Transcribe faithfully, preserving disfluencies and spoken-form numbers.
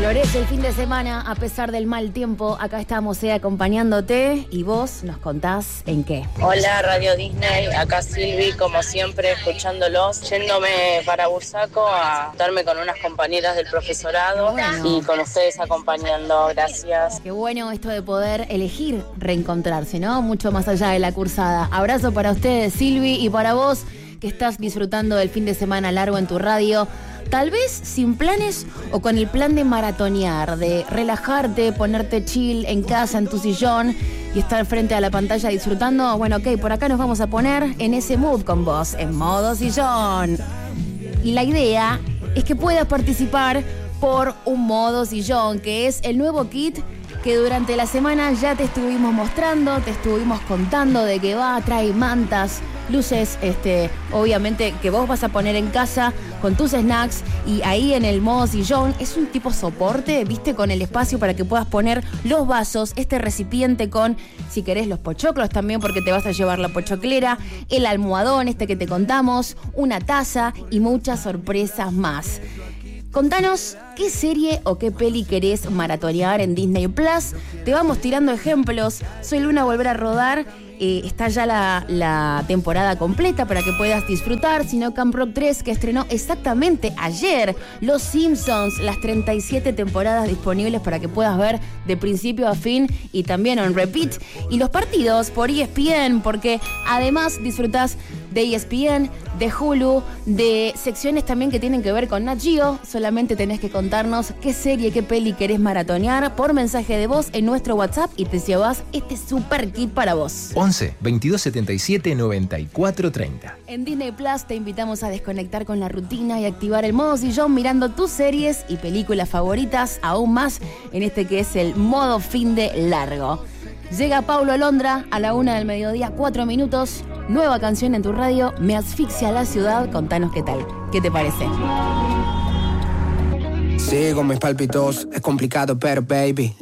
Florece el fin de semana a pesar del mal tiempo. Acá estamos eh, acompañándote y vos nos contás en qué. Hola Radio Disney, acá Silvi, como siempre escuchándolos, yéndome para Bursaco a juntarme con unas compañeras del profesorado bueno. y con ustedes acompañando, gracias. Qué bueno esto de poder elegir reencontrarse, ¿no? Mucho más allá de la cursada. Abrazo para ustedes, Silvi, y para vos que estás disfrutando del fin de semana largo en tu radio. Tal vez sin planes o con el plan de maratonear, de relajarte, ponerte chill en casa, en tu sillón y estar frente a la pantalla disfrutando. Bueno, ok, por acá nos vamos a poner en ese mood con vos, en modo sillón. Y la idea es que puedas participar por un modo sillón, que es el nuevo kit que durante la semana ya te estuvimos mostrando, te estuvimos contando de qué va, trae mantas, luces, este, obviamente que vos vas a poner en casa con tus snacks y ahí en el modo sillón es un tipo soporte, viste, con el espacio para que puedas poner los vasos, este recipiente con, si querés, los pochoclos también porque te vas a llevar la pochoclera, el almohadón este que te contamos, una taza y muchas sorpresas más. Contanos qué serie o qué peli querés maratonear en Disney Plus. Te vamos tirando ejemplos. Soy Luna, volver a rodar. Eh, está ya la, la temporada completa para que puedas disfrutar. Sino Camp Rock tres, que estrenó exactamente ayer. Los Simpsons, las treinta y siete temporadas disponibles para que puedas ver de principio a fin y también on repeat. Y los partidos por E S P N, porque además disfrutás de E S P N, de Hulu, de secciones también que tienen que ver con Nat Geo. Solamente tenés que contarnos qué serie, qué peli querés maratonear por mensaje de voz en nuestro WhatsApp y te llevas este super kit para vos. once, veintidós setenta y siete, noventa y cuatro treinta. En Disney Plus te invitamos a desconectar con la rutina y activar el modo sillón mirando tus series y películas favoritas, aún más en este que es el modo fin de largo. Llega Paulo Londra a la una del mediodía, cuatro minutos. Nueva canción en tu radio, Me asfixia la ciudad. Contanos qué tal, qué te parece. Sigo mis palpitos, es complicado pero baby